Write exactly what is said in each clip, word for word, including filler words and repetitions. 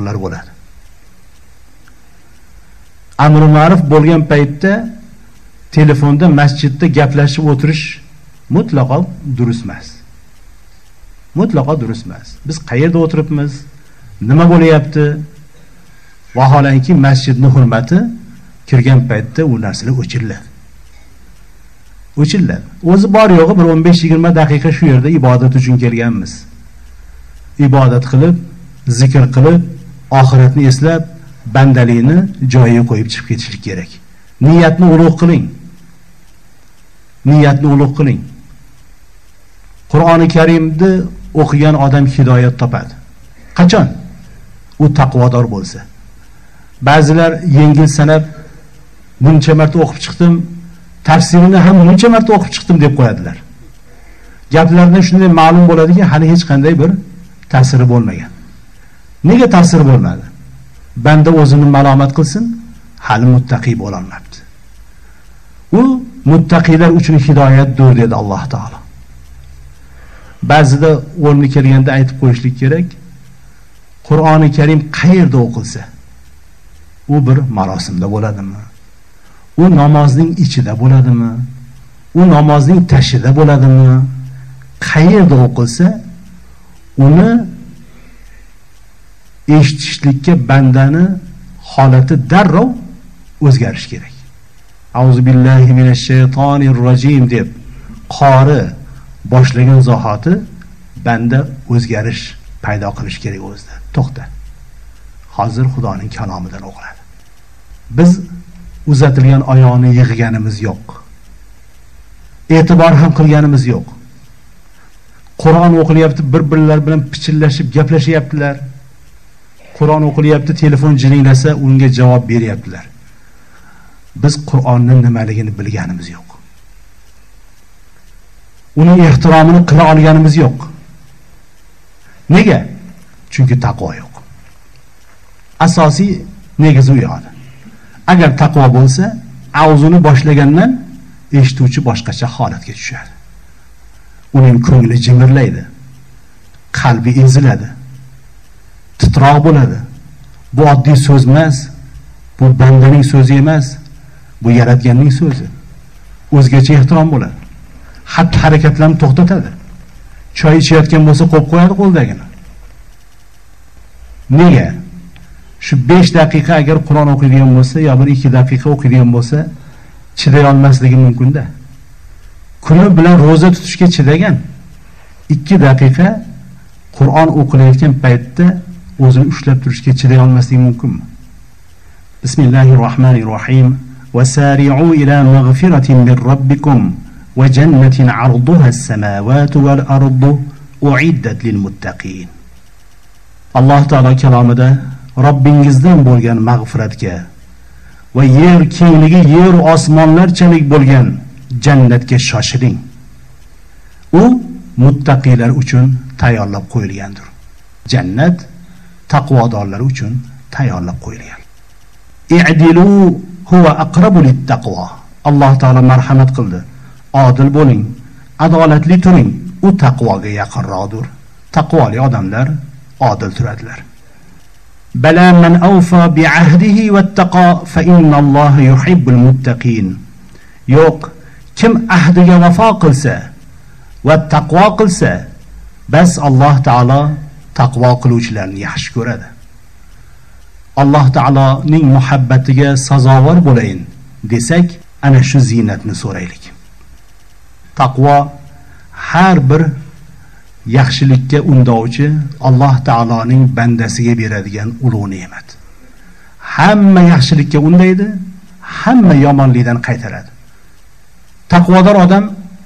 amrlar bo'ladi. Amri ma'ruf bo'lgan paytda telefonda masjidda gaplashib o'tirish mutlaqo durust emas. Mutlaqo durust emas. Biz qayerda o'tiribmiz? Nima bo'layapti? Vaholanki masjidning hurmati kirgan paytda u narsalar o'chiriladi. O'chiriladi. O'zi bor yo'g'i bir o'n besh yigirma daqiqa shu yerda ibodat uchun kelganmiz. Ibodat qilib, zikr qilib, oxiratni eslab, bandalikni joyiga qo'yib chiqib ketishlik kerak. Niyatni ulug' qiling. Niyatni ulug' qiling. Qur'oni Karimni o'qigan odam hidoyat topadi. Qachon? U taqvodor bo'lsa. Ba'zilar yengil sanab buncha marta o'qib chiqdim, tafsirini ham buncha marta o'qib chiqdim deb qo'yadilar. Gaplardan shunday ma'lum bo'ladiki, hali hech qanday bir ta'siri bo'lmagan. Nega ta'siri bo'lmadi? Banda o'zini malomat qilsin, hali muttaqi bo'la olmabdi. U muttaqilar uchun hidoyatdir dedi Alloh taolo. Ba'zida o'rni kelganda aytib qo'yishlik kerak. Qur'oni Karim qayerda o'qilsa, u bir marosimda bo'ladimi? U namozning ichida bo'ladimi? U namozning tashida bo'ladimi? Qayerda o'qilsa, uni eshitishlikka bandani holati darrov o'zgarish kerak. Auzu billahi minash shaytonir rojim deb qori boshlagan zahoti banda o'zgarish paydo qilish kerak o'zida. To'xta. Hozir Xudoning kalomidan o'qiladi. Biz uzatilgan oyoqni yig'ganimiz yo'q. E'tibor ham qilganimiz yo'q. Qur'on o'qilyapti, bir-birlar bilan pichillashib gaplashyaptilar. Qur'on o'qilyapti, telefon jiringlasa unga javob beryaptilar. Biz Qur'onning nimaligini bilganimiz yo'q. Uning ehtiromini qila olganimiz yo'q. Nega? Chunki taqvo yo'q. Asosiy negizi u yo'q. Agar taqvo bo'lsa, avzuni boshlagandan eshituvchi boshqacha holatga tushadi. Uning ko'ngli jimirlaydi. Qalbi eziladi. Titroq bo'ladi. Bu oddiy so'z emas. Bu bandaning so'zi emas. Bu yaratganning so'zi. O'zgacha ehtirom bo'ladi. Xatti harakatlarni to'xtatadi. Choy ichayotgan bo'lsa qo'yib qo'yadi qo'ldagini. Nega? Shu besh daqiqa agar Qur'on o'qiydigan bo'lsa, yo bir ikki daqiqa o'qiydigan bo'lsa, chiday olmasligi mumkin-da. Kuni bilan roza tutishga chidagan ikki daqiqa Qur'on o'qilayotgan paytda o'zini ushlab turishga chiday olmasligi mumkinmi? Bismillahirrohmanirrohim. Wasari'u ila maghfiratin min robbikum va jannatin 'arduha as-samawati wal ardu u'iddat lil muttaqin. Alloh taolo kalomida Robbingizdan bo'lgan mag'firatga va yer kengligi yer osmonlarchalik bo'lgan jannatga shoshiling. U muttaqilar uchun tayyorlab qo'yilgandir. Jannat taqvodorlar uchun tayyorlab qo'yilgan. I'dilu huwa aqrabu lit-taqvo. Alloh taolo marhamat qildi. Odil bo'ling, adolatli turing. U taqvoga yaqinroqdir. Taqvoli odamlar odil turadilar. Bala man awfa bi'ahdihi wattaqa fa innalloha yuhibbul muttaqin. Yo'q, kim ahdiga vafo qilsa va taqvo qilsa, bas Alloh taolo taqvo qiluvchilarni yaxshi ko'radi. Alloh taoloning muhabbatiga sazovor bo'layin desak, ana shu ziynatni so'raylik. Taqvo har bir yaxshilikka undovchi Alloh taoloning bandasiga beradigan ulug' ne'mat. Hamma yaxshilikka undaydi, hamma yomonlikdan qaytaradi. Taqvodor odam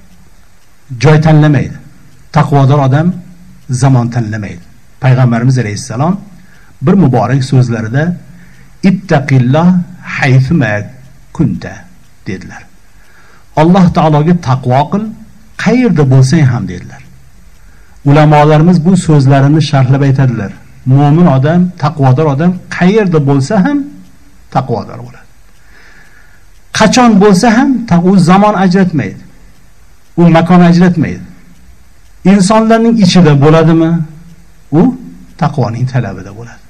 joy tanlamaydi. Taqvodor odam zamon tanlamaydi. Payg'ambarimiz alayhisalom bir muborak so'zlarida ittaqilloh hayfuma kunta dedilar. Alloh taologa taqvo qil, qayerda bo'lsang ham dedilar. Ulamolarimiz bu so'zlarini sharhlab aytadilar. Mo'min odam, taqvodor odam qayerda bo'lsa ham taqvodor bo'ladi. Qachon bo'lsa ham u zamon ajratmaydi. U makon ajratmaydi. Insonlarning ichida bo'ladimi? U taqvoning talabida bo'ladi.